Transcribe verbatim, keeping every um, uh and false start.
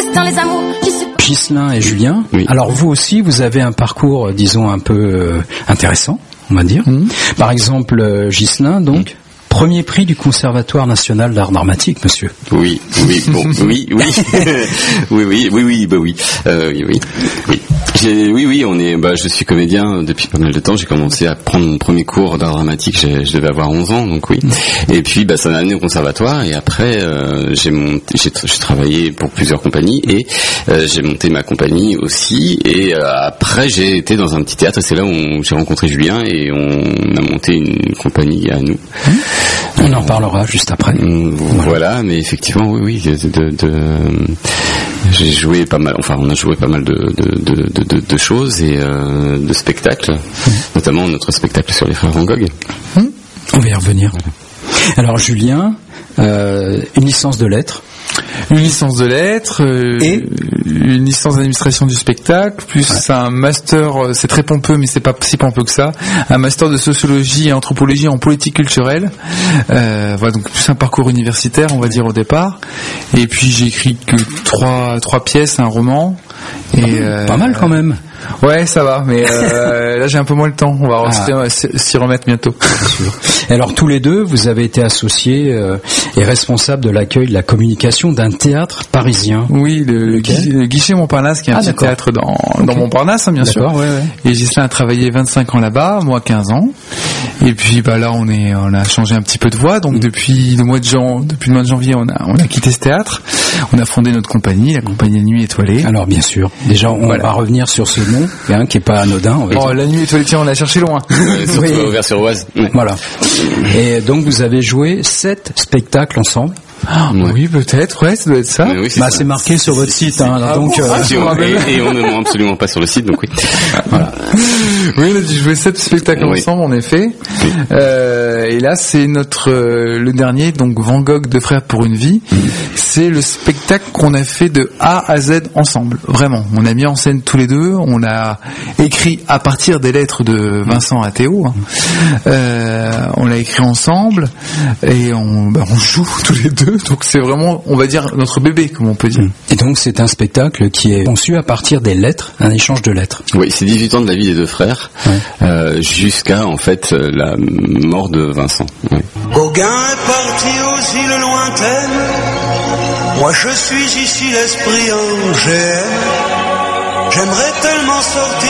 dans les amours, je suis... Ghislain et Julien, oui. Alors vous aussi, vous avez un parcours, disons, un peu euh, intéressant, on va dire. Mmh. Par exemple, euh, Ghislain, donc... Mmh. Premier prix du Conservatoire national d'art dramatique, monsieur. Oui, oui, bon, oui, oui, oui, oui, oui, oui, bah oui, euh, oui, oui, oui. J'ai, oui, oui, on est, bah, je suis comédien depuis pas mal de temps. J'ai commencé à prendre mon premier cours d'art dramatique. J'ai, je devais avoir onze ans, donc oui. Et puis, bah, ça m'a amené au conservatoire. Et après, euh, j'ai monté, j'ai, j'ai travaillé pour plusieurs compagnies et euh, j'ai monté ma compagnie aussi. Et euh, après, j'ai été dans un petit théâtre. Et c'est là où j'ai rencontré Julien et on a monté une compagnie à nous. Mmh. On en parlera juste après. Mmh, voilà. voilà, mais effectivement, oui, oui, de, de, de, j'ai joué pas mal. Enfin, on a joué pas mal de, de, de, de, de, de choses et euh, de spectacles, mmh. notamment notre spectacle sur les frères Van Gogh. Mmh. On va y revenir. Voilà. Alors, Julien, euh, une licence de lettres. Une licence de lettres, euh, et une licence d'administration du spectacle, plus ouais. un master, c'est très pompeux mais c'est pas si pompeux que ça, un master de sociologie et anthropologie en politique culturelle. Euh, voilà, donc plus un parcours universitaire, on va dire au départ. Et puis j'ai écrit que trois trois pièces, un roman. Et pas, euh, pas mal quand même. Ouais, ça va, mais euh, là j'ai un peu moins le temps. On va ah. s'y remettre bientôt. Et alors tous les deux, vous avez été associés euh, et responsables de l'accueil, de la communication d'un théâtre parisien. Oui, le, le, gui- le Guichet Montparnasse, qui est un ah, petit d'accord. théâtre dans, okay. dans Montparnasse, hein, bien d'accord, sûr. Ouais, ouais. Et Ghislain a travaillé vingt-cinq ans là-bas, moi quinze ans. Et puis bah là on est, on a changé un petit peu de voie. Donc mmh. depuis le mois de jan- depuis le mois de janvier, on a, on a quitté ce théâtre. On a fondé notre compagnie, la compagnie La Nuit Étoilée. Alors bien sûr. Déjà, on voilà. va revenir sur ce nom, hein, qui est pas anodin. On va oh, La Nuit Étoilée, tiens, on l'a cherché loin. Ouais, surtout oui. Ouvert sur Oise. Ouais. Voilà. Et donc, vous avez joué sept spectacles ensemble. Ah, ouais. Oui, peut-être, ouais, ça doit être ça. Oui, c'est, bah, ça. c'est marqué sur votre site, hein, ah, donc. Bon, euh, ah, et, et on ne ment absolument pas sur le site, donc oui. Voilà. Oui, on a joué sept spectacles oui. ensemble, en effet. Oui. Euh, et là, c'est notre euh, le dernier, donc Van Gogh, Deux frères pour une vie. Mmh. C'est le spectacle qu'on a fait de A à Z ensemble, vraiment. On a mis en scène tous les deux. On a écrit à partir des lettres de Vincent à Théo. Hein. Euh, on l'a écrit ensemble et on, bah, on joue tous les deux. Donc c'est vraiment, on va dire, notre bébé, comme on peut dire. Et donc c'est un spectacle qui est conçu à partir des lettres, un échange de lettres. Oui, c'est dix-huit ans de la vie des deux frères, ouais. euh, jusqu'à en fait la mort de Vincent. Ouais. Gauguin est parti aux îles lointaines, moi je suis ici l'esprit angèle. J'aimerais tellement sortir